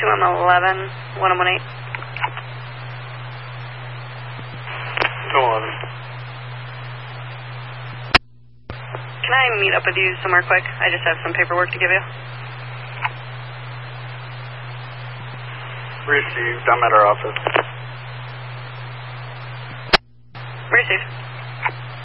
2M11, 1018. 211. Can I meet up with you somewhere quick? I just have some paperwork to give you. Received. I'm at our office. Received.